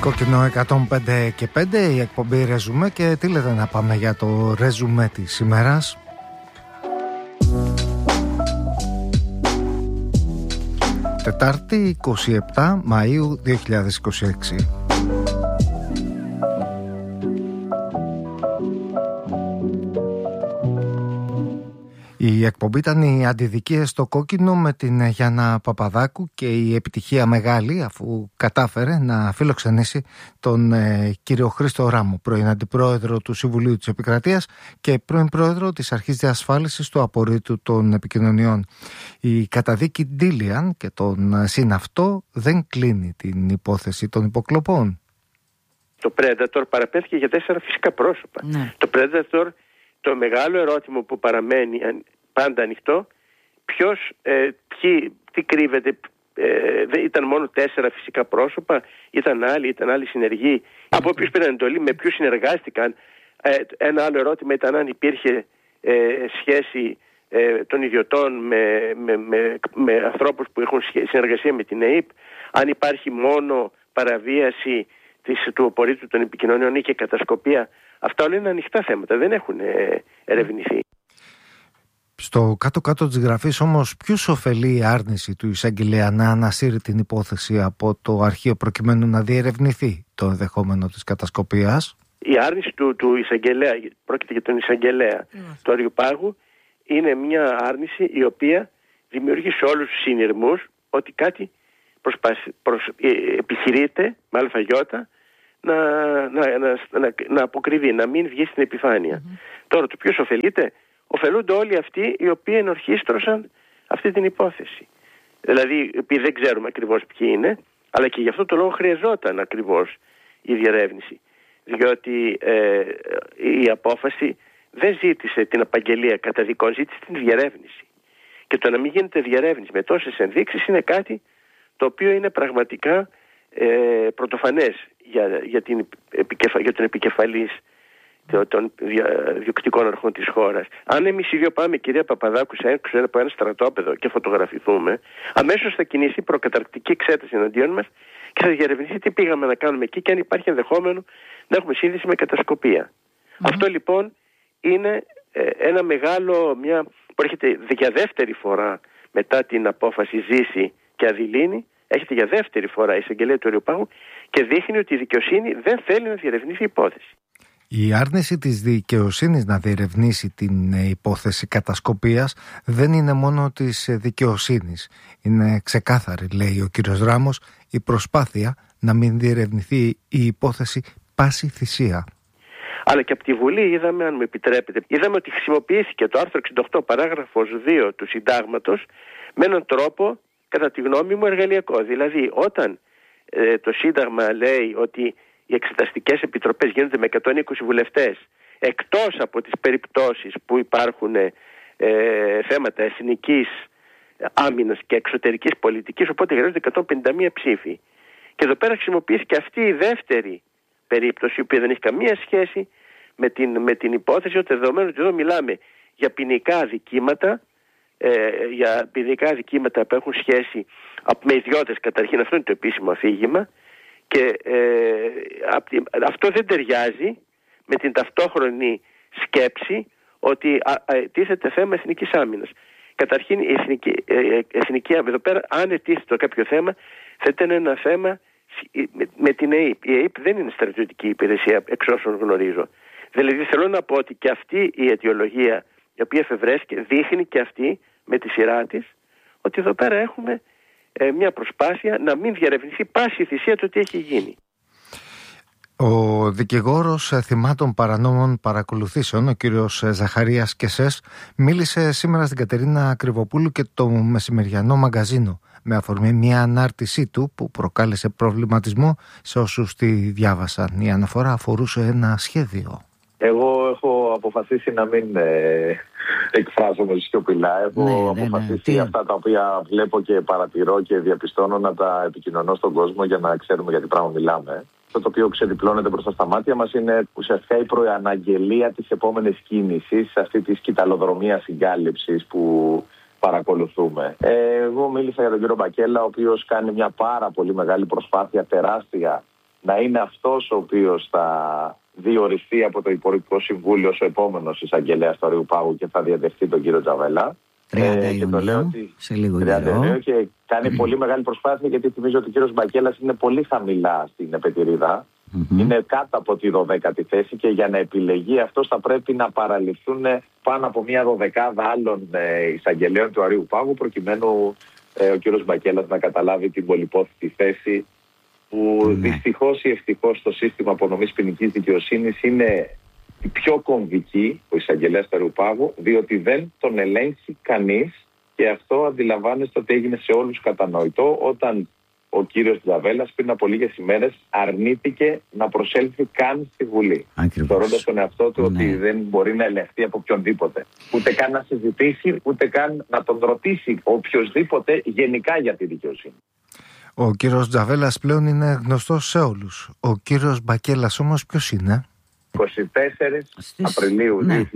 Κόκκινο 105 και 5, η εκπομπή Ρεζουμέ. Και τι λέτε να πάμε για το Ρεζουμέ της ημέρας? Τετάρτη 27 Μαΐου 2026. Η εκπομπή ήταν οι αντιδικίες στο κόκκινο με την Γιάννα Παπαδάκου και η επιτυχία μεγάλη αφού κατάφερε να φιλοξενήσει τον κύριο Χρήστο Ράμο, πρώην αντιπρόεδρο του Συμβουλίου της Επικρατείας και πρώην πρόεδρο της Αρχής Διασφάλισης του Απορρίτου των Επικοινωνιών. Η καταδίκη Ντίλιαν και τον συναυτό δεν κλείνει την υπόθεση των υποκλοπών. Το Predator παραπέμφθηκε για 4 φυσικά πρόσωπα. Ναι. Το Predator, το μεγάλο ερώτημα που παραμένει πάντα ανοιχτό, τι κρύβεται, δεν ήταν μόνο 4 φυσικά πρόσωπα, ήταν άλλοι συνεργοί, από ποιους πήραν εντολή, με ποιους συνεργάστηκαν. Ένα άλλο ερώτημα ήταν αν υπήρχε σχέση των ιδιωτών με ανθρώπους που έχουν συνεργασία με την ΑΕΠ, αν υπάρχει μόνο παραβίαση του Απορρίτου των Επικοινωνιών ή και κατασκοπία. Αυτά όλα είναι ανοιχτά θέματα, δεν έχουν ερευνηθεί. Στο κάτω-κάτω της γραφής όμως, ποιους ωφελεί η άρνηση του εισαγγελέα να ανασύρει την υπόθεση από το αρχείο προκειμένου να διερευνηθεί το ενδεχόμενο της κατασκοπίας? Η άρνηση του εισαγγελέα, πρόκειται για τον εισαγγελέα του Αριοπάγου, είναι μια άρνηση η οποία δημιουργεί σε όλους τους συνειρμούς ότι κάτι επιχειρείται με αλφαγιώτα να αποκριβεί, να μην βγει στην επιφάνεια. Τώρα, το ποιος ωφελείται? Ωφελούνται όλοι αυτοί οι οποίοι ενορχίστρωσαν αυτή την υπόθεση. Δηλαδή, επειδή δεν ξέρουμε ακριβώς ποιοι είναι, αλλά και γι' αυτό το λόγο χρειαζόταν ακριβώς η διερεύνηση. Διότι η απόφαση δεν ζήτησε την απαγγελία καταδικών, ζήτησε την διερεύνηση. Και το να μην γίνεται διερεύνηση με τόσες ενδείξεις είναι κάτι το οποίο είναι πραγματικά πρωτοφανές για τον επικεφαλής των διοκτικών αρχών της χώρας. Αν εμείς οι δύο πάμε, κυρία Παπαδάκου, έξω από ένα στρατόπεδο και φωτογραφηθούμε, αμέσως θα κινηθεί προκαταρκτική εξέταση εναντίον μας και θα διερευνηθεί τι πήγαμε να κάνουμε εκεί και αν υπάρχει ενδεχόμενο να έχουμε σύνδεση με κατασκοπία. Αυτό λοιπόν είναι ένα μεγάλο, που έρχεται για δεύτερη φορά μετά την απόφαση Ζήση και Αδηλίνη, έρχεται για δεύτερη φορά η εισαγγελέα του Αριοπάγου και δείχνει ότι η δικαιοσύνη δεν θέλει να διερευνήσει η υπόθεση. Η άρνηση της δικαιοσύνης να διερευνήσει την υπόθεση κατασκοπίας δεν είναι μόνο της δικαιοσύνης. Είναι ξεκάθαρη, λέει ο κύριος Ράμος, η προσπάθεια να μην διερευνηθεί η υπόθεση πάση θυσία. Αλλά και από τη Βουλή είδαμε, αν μου επιτρέπετε, είδαμε ότι χρησιμοποιήθηκε το άρθρο 68 παράγραφος 2 του Συντάγματος με έναν τρόπο, κατά τη γνώμη μου, εργαλειακό. Δηλαδή, όταν το Σύνταγμα λέει ότι οι εξεταστικές επιτροπές γίνονται με 120 βουλευτές, εκτός από τις περιπτώσεις που υπάρχουν θέματα εθνικής άμυνας και εξωτερικής πολιτικής, οπότε χρειάζονται 151 ψήφοι. Και εδώ πέρα χρησιμοποιήθηκε αυτή η δεύτερη περίπτωση, η οποία δεν έχει καμία σχέση με την υπόθεση, ότι δεδομένου ότι εδώ μιλάμε για ποινικά αδικήματα, που έχουν σχέση με ιδιώτες καταρχήν, αυτό είναι το επίσημο αφήγημα, και αυτό δεν ταιριάζει με την ταυτόχρονη σκέψη ότι τίθεται θέμα εθνικής άμυνας. Καταρχήν η εθνική άμυνα, εδώ πέρα, αν ετίθεται κάποιο θέμα, θα ήταν ένα θέμα με την ΑΕΠ. Η ΑΕΠ δεν είναι στρατιωτική υπηρεσία, εξ όσων γνωρίζω. Δηλαδή θέλω να πω ότι και αυτή η αιτιολογία, η οποία εφευρέθηκε, δείχνει και αυτή με τη σειρά της ότι εδώ πέρα έχουμε μια προσπάθεια να μην διερευνηθεί πάση θυσία το τι έχει γίνει. Ο δικηγόρος θυμάτων παρανόμων παρακολουθήσεων, ο κύριος Ζαχαρίας Κεσές, μίλησε σήμερα στην Κατερίνα Κρυβοπούλου και το μεσημεριανό μαγκαζίνο με αφορμή μια ανάρτησή του που προκάλεσε προβληματισμό σε όσους τη διάβασαν. Η αναφορά αφορούσε ένα σχέδιο. Εγώ έχω αποφασίσει να μην εκφράζομαι σιωπηλά. Έχω αποφασίσει αυτά τα οποία βλέπω και παρατηρώ και διαπιστώνω να τα επικοινωνώ στον κόσμο για να ξέρουμε για τι πράγμα μιλάμε. Αυτό το οποίο ξεδιπλώνεται μπροστά στα μάτια μας είναι ουσιαστικά η προαναγγελία της επόμενης κίνησης, αυτή της κυταλοδρομίας συγκάλυψης που παρακολουθούμε. Εγώ μίλησα για τον κύριο Μπακέλα, ο οποίος κάνει μια πάρα πολύ μεγάλη προσπάθεια, τεράστια, να είναι αυτός ο οποίος θα διοριστεί από το Υπουργικό Συμβούλιο ως ο επόμενος εισαγγελέας του Αριού Πάγου και θα διαδεχτεί τον κύριο Τζαβέλα. 30 Ιουνίου, σε λίγο καιρό. Και κάνει πολύ μεγάλη προσπάθεια, γιατί θυμίζω ότι ο κύριος Μπακέλας είναι πολύ χαμηλά στην επετηρίδα. Είναι κάτω από τη 12η θέση και για να επιλεγεί αυτός θα πρέπει να παραληφθούν πάνω από μια 12 άλλων εισαγγελέων του Αριού Πάγου, προκειμένου ο κύριος Μπακέλας να καταλάβει την πολυπόθητη θέση που δυστυχώς ή ευτυχώς στο σύστημα απονομής ποινικής δικαιοσύνης είναι η πιο κομβική, ο εισαγγελέας του Αριού Πάγου, διότι δεν τον ελέγχει κανείς, και αυτό αντιλαμβάνεστε ότι έγινε σε όλους κατανοητό όταν ο κύριος Τζαβέλας πριν από λίγες ημέρες αρνήθηκε να προσέλθει καν στη Βουλή. Θεωρώντας τον εαυτό του ότι δεν μπορεί να ελεγχθεί από οποιονδήποτε. Ούτε καν να συζητήσει, ούτε καν να τον ρωτήσει οποιοσδήποτε γενικά για τη δικαιοσύνη. Ο κύριος Τζαβέλας πλέον είναι γνωστός σε όλους. Ο κύριος Μπακέλας όμως ποιος είναι? 24 Απριλίου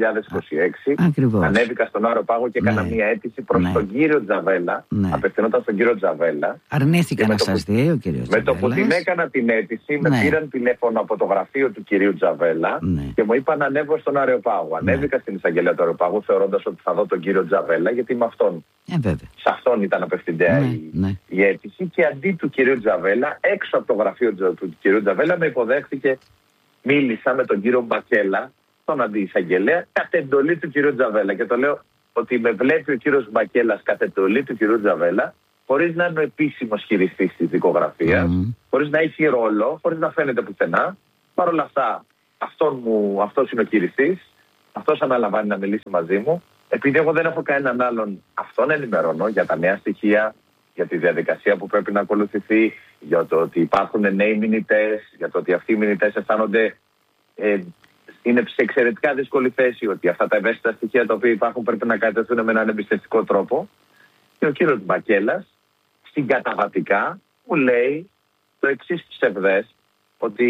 2026 ανέβηκα στον Άριο Πάγο και έκανα μια αίτηση προς τον κύριο Τζαβέλα. Απευθυνόταν στον κύριο Τζαβέλα. Αρνήθηκα να σας δει ο κύριος Τζαβέλας. Με το που την έκανα την αίτηση, με πήραν τηλέφωνο από το γραφείο του κυρίου Τζαβέλα και μου είπαν να ανέβω στον Άριο Πάγο. Ανέβηκα στην εισαγγελία του Αριού Πάγου, θεωρώντας ότι θα δω τον κύριο Τζαβέλα, γιατί είμαι αυτόν. Σε αυτόν ήταν απευθυντέα η αίτηση, και αντί του κυρίου Τζαβέλα, έξω από το γραφείο του κυρίου Τζαβέλα, με υποδέχθηκε. Μίλησα με τον κύριο Μπακέλα, τον αντιεισαγγελέα, κατ' εντολή του κύριου Τζαβέλα. Και το λέω ότι με βλέπει ο κύριος Μπακέλας κατ' εντολή του κύριου Τζαβέλα, χωρίς να είναι ο επίσημος χειριστής της δικογραφίας, χωρίς να έχει ρόλο, χωρίς να φαίνεται πουθενά. Παρ' όλα αυτά, αυτός είναι ο χειριστής, αυτός αναλαμβάνει να μιλήσει μαζί μου. Επειδή εγώ δεν έχω κανέναν άλλον, αυτόν ενημερώνω για τα νέα στοιχεία, για τη διαδικασία που πρέπει να ακολουθηθεί, για το ότι υπάρχουν νέοι μηνυτές, για το ότι αυτοί οι μηνυτές αισθάνονται είναι σε εξαιρετικά δύσκολη θέση, ότι αυτά τα ευαίσθητα στοιχεία τα οποία υπάρχουν πρέπει να κατευθούν με έναν εμπιστευτικό τρόπο. Και ο κύριος Μπακέλας συγκαταβατικά μου λέει το εξής ψευδές, ότι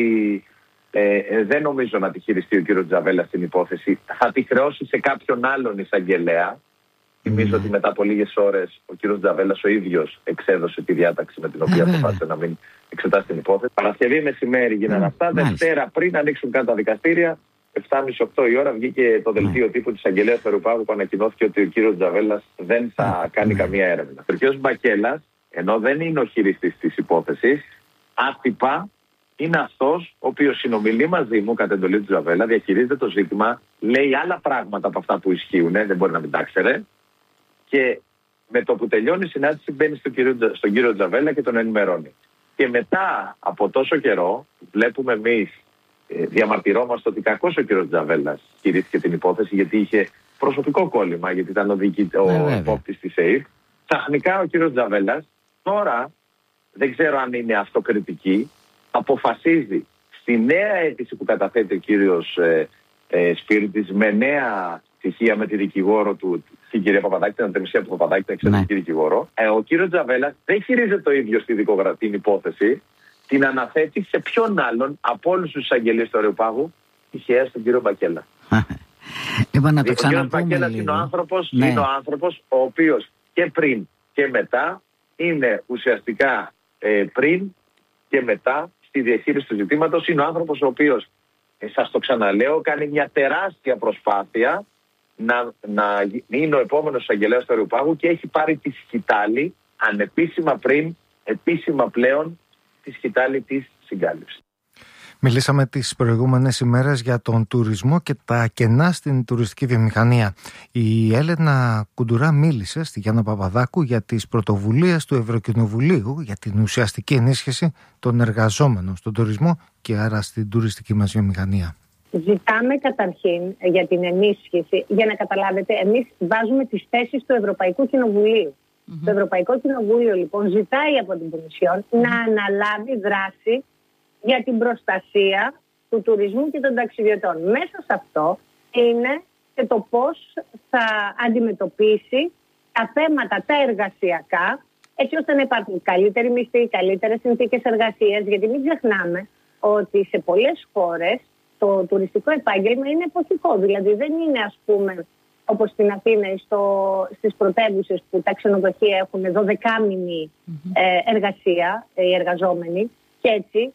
δεν νομίζω να τη χειριστεί ο κύριος Τζαβέλας στην υπόθεση, θα τη χρεώσει σε κάποιον άλλον εισαγγελέα. Θυμίζω ότι μετά από λίγες ώρες ο κύριος Τζαβέλας ο ίδιος εξέδωσε τη διάταξη με την οποία αποφάσισε να μην εξετάσει την υπόθεση. Παρασκευή μεσημέρι γίνανε αυτά. Δευτέρα, πριν ανοίξουν καν τα δικαστήρια, 7.30-8 η ώρα, βγήκε το δελτίο τύπου της εισαγγελέας του Αριού Πάγου που ανακοινώθηκε ότι ο κύριος Τζαβέλας δεν θα κάνει καμία έρευνα. Ο κύριος Μπακέλας, ενώ δεν είναι ο χειριστής της υπόθεσης, άτυπα είναι αυτός ο οποίος συνομιλεί μαζί μου κατ' εντολή του Τζαβέλα, διαχειρίζεται το ζήτημα, λέει άλλα πράγματα από αυτά που ισχύουν, δεν μπορεί να μην τα ξέρε. Και με το που τελειώνει η συνάντηση μπαίνει στον κύριο Τζαβέλα και τον ενημερώνει. Και μετά από τόσο καιρό βλέπουμε εμείς, διαμαρτυρόμαστε ότι κακώς ο κύριος Τζαβέλας χειρίστηκε την υπόθεση, γιατί είχε προσωπικό κόλλημα, γιατί ήταν ο υπόπτης της ΕΕΠ. Ξαφνικά ο κύριος Τζαβέλας, τώρα δεν ξέρω αν είναι αυτοκριτική, αποφασίζει στη νέα αίτηση που καταθέτει ο κύριος Σπύριτης με νέα στοιχεία με τη δικηγόρο του, την κυρία Παπαδάκη, την Αντεμισία του Παπαδάκη, την εξαιρετική δικηγόρο. Ο κύριος Τζαβέλας δεν χειρίζεται το ίδιο στη δικογραφία την υπόθεση, την αναθέτει σε ποιον άλλον από όλους τους εισαγγελίες του Αριού Πάγου, τυχαία στον κύριο Μπακέλα. Λοιπόν, να το ο κύριος Μπακέλας είναι ο άνθρωπος ο οποίος και πριν και μετά είναι ουσιαστικά πριν και μετά στη διαχείριση του ζητήματος. Είναι ο άνθρωπος ο οποίος, σας το ξαναλέω, κάνει μια τεράστια προσπάθεια να είναι ο επόμενος εισαγγελέας του Αριού Πάγου και έχει πάρει τη σκητάλη, ανεπίσημα πριν, επίσημα πλέον, τη σκητάλη της συγκάλυψης. Μιλήσαμε τις προηγούμενες ημέρες για τον τουρισμό και τα κενά στην τουριστική βιομηχανία. Η Έλενα Κουντουρά μίλησε στη Γιάννα Παπαδάκου για τις πρωτοβουλίες του Ευρωκοινοβουλίου για την ουσιαστική ενίσχυση των εργαζόμενων στον τουρισμό και άρα στην τουριστική μας βιομηχανία. Ζητάμε καταρχήν για την ενίσχυση, για να καταλάβετε, εμείς βάζουμε τις θέσεις του Ευρωπαϊκού Κοινοβουλίου. Το Ευρωπαϊκό Κοινοβούλιο λοιπόν ζητάει από την Κομισιόν να αναλάβει δράση για την προστασία του τουρισμού και των ταξιδιωτών. Μέσα σε αυτό είναι και το πώς θα αντιμετωπίσει τα θέματα τα εργασιακά, έτσι ώστε να υπάρχουν καλύτεροι μισθοί, καλύτερες συνθήκες εργασίας, γιατί μην ξεχνάμε ότι σε πολλές χώρες το τουριστικό επάγγελμα είναι εποχικό. Δηλαδή δεν είναι, ας πούμε, όπως στην Αθήνα ή στις πρωτεύουσες που τα ξενοδοχεία έχουν 12μηνη εργασία οι εργαζόμενοι, και έτσι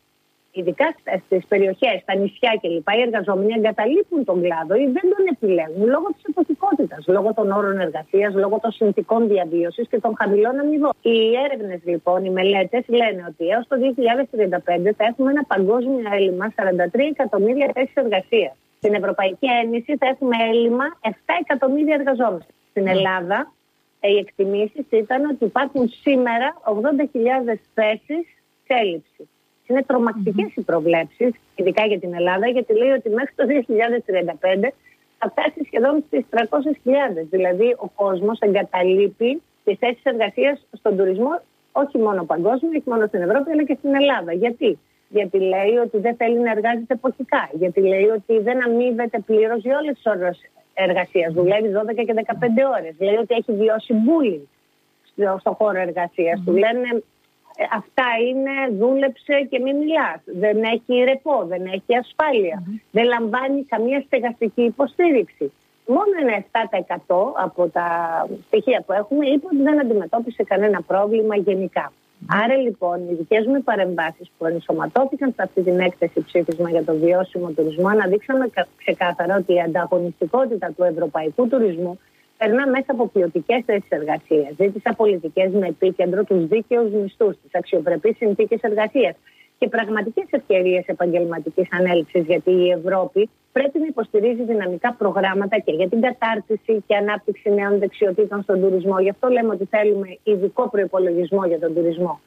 ειδικά στις περιοχές, στα νησιά κλπ., οι εργαζόμενοι εγκαταλείπουν τον κλάδο ή δεν τον επιλέγουν λόγω της εποχικότητας, λόγω των όρων εργασίας, λόγω των συνθηκών διαβίωσης και των χαμηλών αμοιβών. Οι έρευνες λοιπόν, οι μελέτες λένε ότι έως το 2035 θα έχουμε ένα παγκόσμιο έλλειμμα 43 εκατομμύρια θέσεις εργασίας. Στην Ευρωπαϊκή Ένωση θα έχουμε έλλειμμα 7 εκατομμύρια εργαζόμενους. Στην Ελλάδα οι εκτιμήσεις ήταν ότι υπάρχουν σήμερα 80.000 θέσεις σε έλλειψη. Είναι τρομακτικές οι προβλέψεις, ειδικά για την Ελλάδα, γιατί λέει ότι μέχρι το 2035 θα φτάσει σχεδόν στις 300.000. Δηλαδή ο κόσμος εγκαταλείπει τις θέσεις εργασίας στον τουρισμό, όχι μόνο παγκόσμιο, όχι μόνο στην Ευρώπη, αλλά και στην Ελλάδα. Γιατί? Γιατί λέει ότι δεν θέλει να εργάζεται εποχικά. Γιατί λέει ότι δεν αμείβεται πλήρως για όλες τις ώρες εργασίας. Δουλεύει 12 και 15 ώρες. Λέει ότι έχει βιώσει bullying στον χώρο εργασίας. Του λένε αυτά είναι, δούλεψε και μην μιλάς. Δεν έχει ρεπό, δεν έχει ασφάλεια. Δεν λαμβάνει καμία στεγαστική υποστήριξη. Μόνο ένα 7% από τα στοιχεία που έχουμε είπε ότι δεν αντιμετώπισε κανένα πρόβλημα γενικά. Άρα λοιπόν οι δικές μου παρεμβάσεις που ενσωματώθηκαν σε αυτή την έκθεση ψήφισμα για το βιώσιμο τουρισμό αναδείξαμε ξεκάθαρα ότι η ανταγωνιστικότητα του ευρωπαϊκού τουρισμού περνά μέσα από ποιοτικές θέσεις εργασίας. Ζήτησα πολιτικές με επίκεντρο τους δίκαιους μισθούς, τις αξιοπρεπείς συνθήκες εργασίας και πραγματικές ευκαιρίες επαγγελματικής ανέλυξης, γιατί η Ευρώπη πρέπει να υποστηρίζει δυναμικά προγράμματα και για την κατάρτιση και ανάπτυξη νέων δεξιοτήτων στον τουρισμό. Γι' αυτό λέμε ότι θέλουμε ειδικό προϋπολογισμό για τον τουρισμό.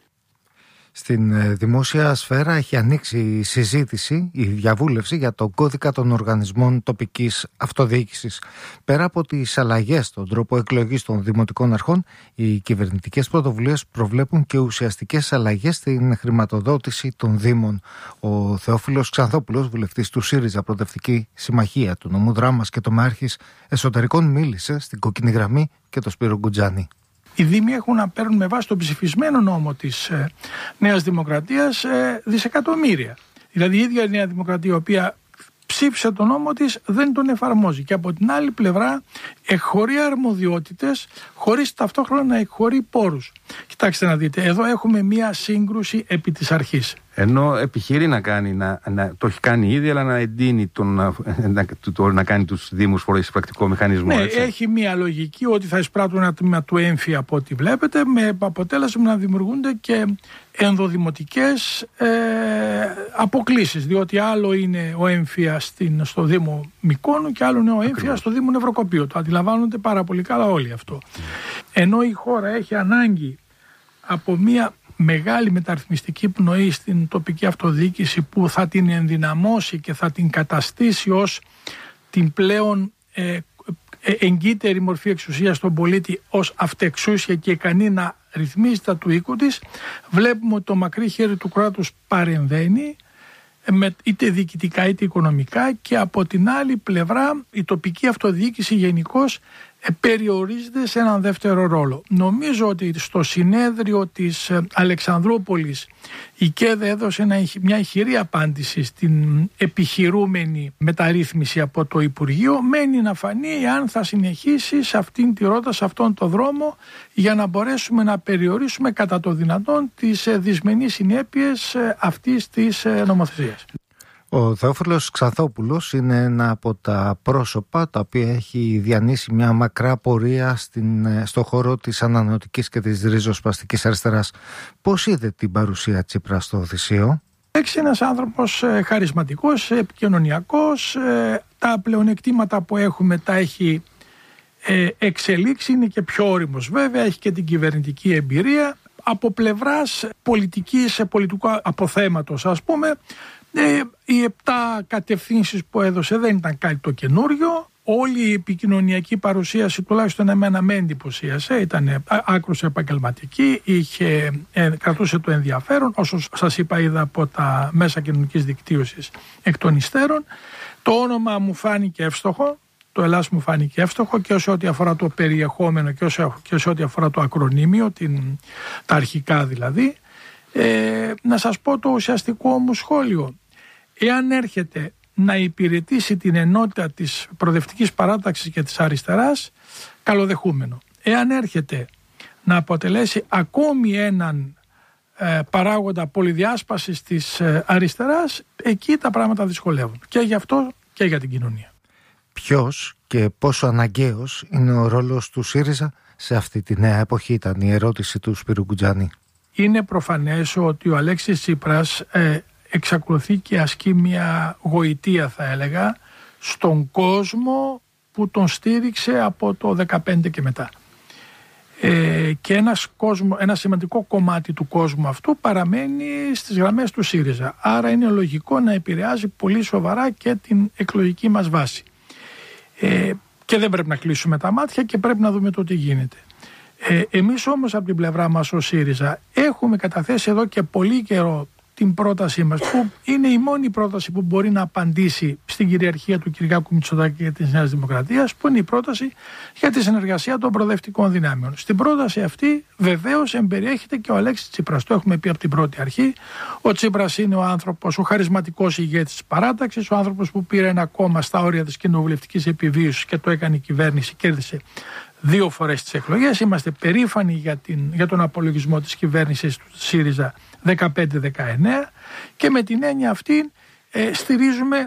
Στην δημόσια σφαίρα έχει ανοίξει η συζήτηση, η διαβούλευση για τον κώδικα των οργανισμών τοπικής αυτοδιοίκησης. Πέρα από τις αλλαγές στον τρόπο εκλογής των δημοτικών αρχών, οι κυβερνητικές πρωτοβουλίες προβλέπουν και ουσιαστικές αλλαγές στην χρηματοδότηση των δήμων. Ο Θεόφιλος Ξανθόπουλος, βουλευτής του ΣΥΡΙΖΑ Προοδευτική Συμμαχία του νομού Δράμας και τομεάρχης εσωτερικών, μίλησε στην Κόκκινη Γραμμή και το Σπύρο Γκουτζάνη. Οι Δήμοι έχουν να παίρνουν με βάση τον ψηφισμένο νόμο της Νέας Δημοκρατίας δισεκατομμύρια. Δηλαδή η ίδια η Νέα Δημοκρατία, η οποία ψήφισε τον νόμο της, δεν τον εφαρμόζει. Και από την άλλη πλευρά εκχωρεί αρμοδιότητες χωρίς ταυτόχρονα να εκχωρεί πόρους. Κοιτάξτε να δείτε, εδώ έχουμε μία σύγκρουση επί της αρχής. Ενώ επιχειρεί να κάνει, το έχει κάνει ήδη, αλλά να εντείνει να κάνει τους Δήμους χωρίς πρακτικό μηχανισμό. Ναι, έτσι. Έχει μία λογική ότι θα εισπράττουν ένα τμήμα του έμφυα από ό,τι βλέπετε, με αποτέλεσμα να δημιουργούνται και ενδοδημοτικές αποκλίσεις. Διότι άλλο είναι ο έμφυα στο Δήμο Μικόνου και άλλο είναι ο έμφυα στο Δήμο Νευροκοπίου. Το αντιλαμβάνονται πάρα πολύ καλά όλοι αυτό. Ενώ η χώρα έχει ανάγκη από μία μεγάλη μεταρρυθμιστική πνοή στην τοπική αυτοδιοίκηση που θα την ενδυναμώσει και θα την καταστήσει ως την πλέον εγκύτερη μορφή εξουσίας στον πολίτη, ως αυτεξούσια και ικανή να ρυθμίζει τα του οίκου της, βλέπουμε ότι το μακρύ χέρι του κράτους παρεμβαίνει είτε διοικητικά είτε οικονομικά, και από την άλλη πλευρά η τοπική αυτοδιοίκηση γενικώς περιορίζεται σε έναν δεύτερο ρόλο. Νομίζω ότι στο συνέδριο της Αλεξανδρούπολης η ΚΕΔ έδωσε μια ηχηρή απάντηση στην επιχειρούμενη μεταρρύθμιση από το Υπουργείο. Μένει να φανεί αν θα συνεχίσει σε αυτήν τη ρότα, σε αυτόν τον δρόμο, για να μπορέσουμε να περιορίσουμε κατά το δυνατόν τις δυσμενείς συνέπειες αυτής της νομοθεσίας. Ο Θεόφιλος Ξανθόπουλος είναι ένα από τα πρόσωπα τα οποία έχει διανύσει μια μακρά πορεία στο χώρο της ανανεωτικής και της ριζοσπαστικής αριστεράς. Πώς είδε την παρουσία Τσίπρα στο Οδυσσείο? Έχει ένας άνθρωπος χαρισματικός, επικοινωνιακός, τα πλεονεκτήματα που έχουμε τα έχει εξελίξει, είναι και πιο όριμος βέβαια, έχει και την κυβερνητική εμπειρία. Από πλευράς πολιτικού αποθέματος, ας πούμε, οι 7 κατευθύνσεις που έδωσε δεν ήταν κάτι το καινούριο. Όλη η επικοινωνιακή παρουσίαση, τουλάχιστον εμένα με εντυπωσίασε, ήταν άκρως επαγγελματική, κρατούσε το ενδιαφέρον, όσο σας είπα είδα από τα μέσα κοινωνικής δικτύωσης εκ των υστέρων. Το όνομα μου φάνηκε εύστοχο, το Ελλάς μου φάνηκε εύστοχο και όσο ό,τι αφορά το περιεχόμενο και όσο ό,τι αφορά το ακρονίμιο, τα αρχικά δηλαδή. Να σας πω το ουσιαστικό μου σχόλιο. Εάν έρχεται να υπηρετήσει την ενότητα της προοδευτικής παράταξης και της αριστεράς, καλοδεχούμενο. Εάν έρχεται να αποτελέσει ακόμη έναν παράγοντα πολυδιάσπασης της αριστεράς, εκεί τα πράγματα δυσκολεύουν. Και γι' αυτό και για την κοινωνία. Ποιος και πόσο αναγκαίος είναι ο ρόλος του ΣΥΡΙΖΑ σε αυτή τη νέα εποχή, ήταν η ερώτηση του Σπύρου Κουτζάνη. Είναι προφανές ότι ο Αλέξης Τσίπρας εξακολουθεί και ασκεί μια γοητεία, θα έλεγα, στον κόσμο που τον στήριξε από το 2015 και μετά. Και ένα σημαντικό κομμάτι του κόσμου αυτού παραμένει στις γραμμές του ΣΥΡΙΖΑ. Άρα είναι λογικό να επηρεάζει πολύ σοβαρά και την εκλογική μας βάση. Και δεν πρέπει να κλείσουμε τα μάτια και πρέπει να δούμε το τι γίνεται. Εμείς όμως από την πλευρά μας ο ΣΥΡΙΖΑ έχουμε καταθέσει εδώ και πολύ καιρό την πρότασή μας, που είναι η μόνη πρόταση που μπορεί να απαντήσει στην κυριαρχία του Κυριάκου Μητσοτάκη και της Νέας Δημοκρατίας, που είναι η πρόταση για τη συνεργασία των προοδευτικών δυνάμεων. Στην πρόταση αυτή βεβαίως εμπεριέχεται και ο Αλέξης Τσίπρας. Το έχουμε πει από την πρώτη αρχή. Ο Τσίπρας είναι ο άνθρωπος, ο χαρισματικός ηγέτης της παράταξης, ο άνθρωπος που πήρε ένα κόμμα στα όρια της κοινοβουλευτικής επιβίωσης και το έκανε η κυβέρνηση, κέρδισε 2 φορές τις εκλογές. Είμαστε περήφανοι για τον απολογισμό της κυβέρνησης του ΣΥΡΙΖΑ 15-19 και με την έννοια αυτή στηρίζουμε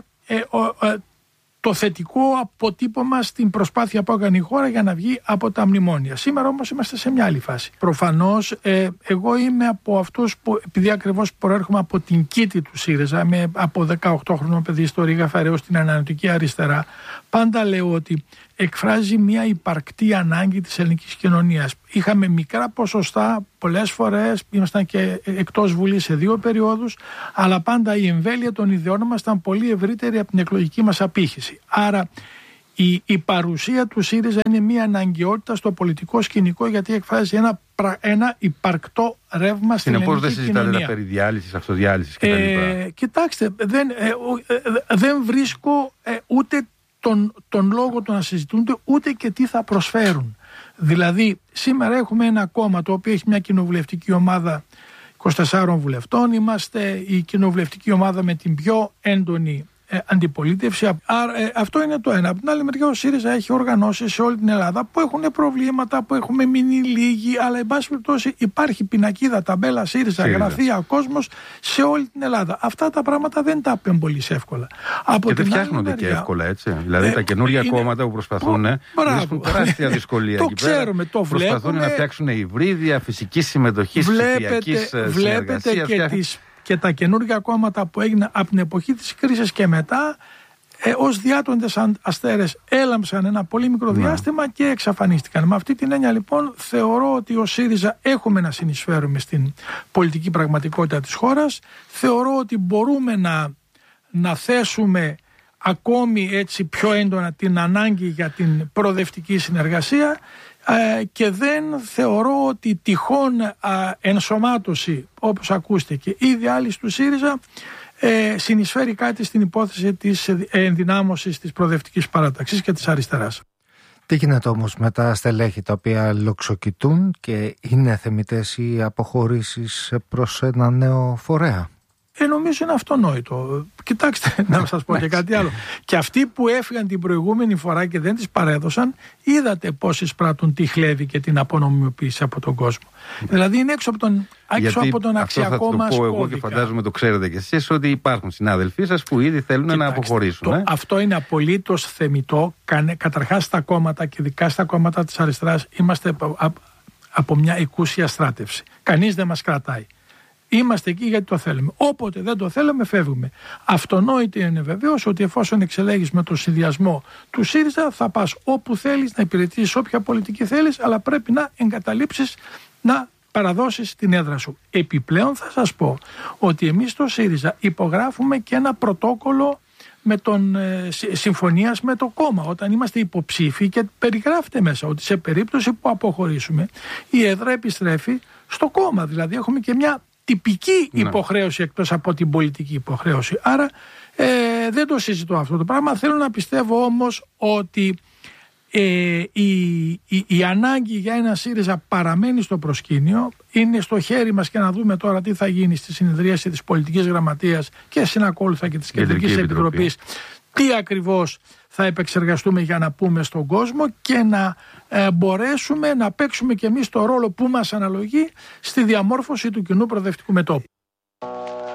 το θετικό αποτύπωμα στην προσπάθεια που έκανε η χώρα για να βγει από τα μνημόνια. Σήμερα όμως είμαστε σε μια άλλη φάση. Προφανώς εγώ είμαι από αυτούς που, επειδή ακριβώς προέρχομαι από την κήτη του ΣΥΡΙΖΑ, από 18χρονο παιδί στο Ρήγα Φαρέως στην ανανεωτική αριστερά, πάντα λέω ότι εκφράζει μια υπαρκτή ανάγκη της ελληνικής κοινωνίας. Είχαμε μικρά ποσοστά, πολλές φορές ήμασταν και εκτός Βουλής σε 2 περιόδους, αλλά πάντα η εμβέλεια των ιδεών μας ήταν πολύ ευρύτερη από την εκλογική μας απήχηση. Άρα η παρουσία του ΣΥΡΙΖΑ είναι μια αναγκαιότητα στο πολιτικό σκηνικό, γιατί εκφράζει ένα υπαρκτό ρεύμα στην ελληνική κοινωνία. Συνεπώς δεν συζητάτε περί διάλυσης, αυτοδιάλυσης κτλ. Κοιτάξτε, δεν βρίσκω ούτε τον λόγο του να συζητούνται, ούτε και τι θα προσφέρουν. Δηλαδή σήμερα έχουμε ένα κόμμα το οποίο έχει μια κοινοβουλευτική ομάδα 24 βουλευτών. Είμαστε η κοινοβουλευτική ομάδα με την πιο έντονη αντιπολίτευση. Άρα, αυτό είναι το ένα. Από την άλλη μεριά ο ΣΥΡΙΖΑ έχει οργανώσεις σε όλη την Ελλάδα που έχουν προβλήματα, που έχουμε μείνει λίγοι, αλλά εν πάση περιπτώσει υπάρχει πινακίδα, ταμπέλα ΣΥΡΙΖΑ, γραφεία, κόσμος σε όλη την Ελλάδα. Αυτά τα πράγματα δεν τα απέμπουν πολύ εύκολα. Και δεν φτιάχνονται και εύκολα, έτσι. Δηλαδή τα καινούργια κόμματα που προσπαθούν βρίσκουν τεράστια δυσκολία. Το ξέρουμε, το βλέπουμε. Προσπαθούν να φτιάξουν υβρίδια φυσικής συμμετοχής, ψηφιακής συνεργασίας. Και τα καινούργια κόμματα που έγιναν από την εποχή της κρίσης και μετά, ως διάτοντες αστέρες έλαμψαν ένα πολύ μικρό διάστημα και εξαφανίστηκαν. Με αυτή την έννοια λοιπόν θεωρώ ότι ο ΣΥΡΙΖΑ έχουμε να συνεισφέρουμε στην πολιτική πραγματικότητα της χώρας. Θεωρώ ότι μπορούμε να θέσουμε ακόμη έτσι πιο έντονα την ανάγκη για την προοδευτική συνεργασία, και δεν θεωρώ ότι τυχόν ενσωμάτωση, όπως ακούστηκε, ή διάλυση του ΣΥΡΙΖΑ συνεισφέρει κάτι στην υπόθεση της ενδυνάμωσης της προοδευτικής παράταξης και της αριστεράς. Τι γίνεται όμως με τα στελέχη τα οποία λοξοκοιτούν και είναι θεμιτές οι αποχωρήσεις προς ένα νέο φορέα? Νομίζω είναι αυτονόητο. Κοιτάξτε, να σας πω και κάτι άλλο. Και αυτοί που έφυγαν την προηγούμενη φορά και δεν τις παρέδωσαν, είδατε πώς εισπράττουν τη χλέβη και την απονομιμοποίηση από τον κόσμο. Δηλαδή είναι έξω από τον αξιακό μας κώδικα. Αυτό θα το πω εγώ και φαντάζομαι το ξέρετε κι εσείς, ότι υπάρχουν συνάδελφοί σας που ήδη θέλουν να αποχωρήσουν. Αυτό είναι απολύτως θεμιτό. Καταρχάς στα κόμματα και ειδικά στα κόμματα της αριστεράς είμαστε από μια εκούσια στράτευση. Κανείς δεν μας κρατάει. Είμαστε εκεί γιατί το θέλουμε. Όποτε δεν το θέλουμε, φεύγουμε. Αυτονόητο είναι βεβαίως ότι εφόσον εξελέγεις με τον συνδυασμό του ΣΥΡΙΖΑ, θα πας όπου θέλεις, να υπηρετήσεις όποια πολιτική θέλεις, αλλά πρέπει να εγκαταλείψεις, να παραδώσεις την έδρα σου. Επιπλέον θα σας πω ότι εμείς στο ΣΥΡΙΖΑ υπογράφουμε και ένα πρωτόκολλο συμφωνίας με το κόμμα όταν είμαστε υποψήφοι, και περιγράφεται μέσα ότι σε περίπτωση που αποχωρήσουμε η έδρα επιστρέφει στο κόμμα. Δηλαδή έχουμε και μια τυπική υποχρέωση εκτός από την πολιτική υποχρέωση. Άρα δεν το συζητώ αυτό το πράγμα. Θέλω να πιστεύω όμως ότι η ανάγκη για ένα ΣΥΡΙΖΑ παραμένει στο προσκήνιο. Είναι στο χέρι μας και να δούμε τώρα τι θα γίνει στη συνεδρίαση της Πολιτικής Γραμματείας και συνακόλουθα και της Κεντρικής Επιτροπής τι ακριβώς θα επεξεργαστούμε για να πούμε στον κόσμο και να μπορέσουμε να παίξουμε και εμείς το ρόλο που μας αναλογεί στη διαμόρφωση του κοινού προοδευτικού μετώπου.